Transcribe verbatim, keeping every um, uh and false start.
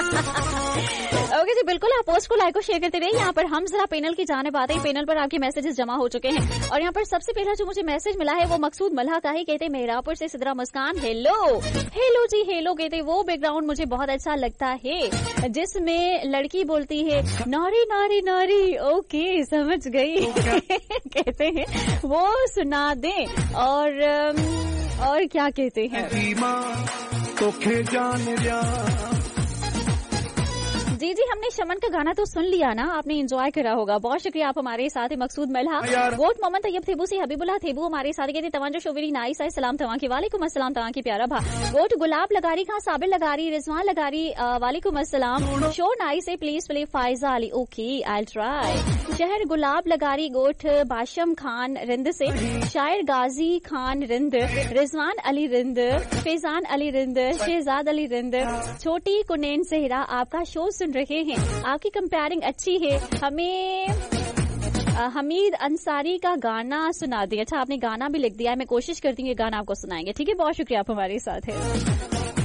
Okay जी, बिल्कुल आप post को लाइक और शेयर करते रहिए। यहाँ पर हम जरा पैनल की जाने आते हैं। पैनल पर आपके मैसेजेस जमा हो चुके हैं और यहाँ पर सबसे पहला जो मुझे मैसेज मिला है वो मकसूद मल्हा का ही। कहते मेहरापुर से सिद्रा मुस्कान, हेलो हेलो जी हेलो। कहते वो बैकग्राउंड मुझे बहुत अच्छा लगता है जिसमें लड़की बोलती है नारी नारी नारी। ओके समझ गई। कहते हैं वो सुना दे। और और क्या कहते हैं जी जी, हमने शमन का गाना तो सुन लिया ना, आपने एंजॉय करा होगा। बहुत शुक्रिया, आप हमारे साथ है। मकसूद मल्हा वोट मोहम्मद तैयब थेबू से हबीबुल्लाह थेबू हमारे साथ। कहते तवंजो शोबरी नाइस आई सलाम तवा की वालेकुम अस्सलाम तवा की प्यारा भा। वोट गुलाब लगारी खां साबिर लगारी रिजवान लगारी वालेकुम अस्सलाम। शो नाइस है please play Faiza Ali. Okay I try. शहर गुलाब लगारी गोठ बाशम खान रिंद से, शायर गाजी खान रिंद, रिजवान अली रिंद, फैजान अली रिंद, शहजाद अली रिंद, छोटी कुनैन सेहरा आपका शो सुन रहे हैं। आपकी कंपेयरिंग अच्छी है। हमें हमीद अंसारी का गाना सुना दिया। अच्छा आपने गाना भी लिख दिया है, मैं कोशिश करती हूँ ये गाना आपको सुनाएंगे। ठीक है, बहुत शुक्रिया, आप हमारे साथ है।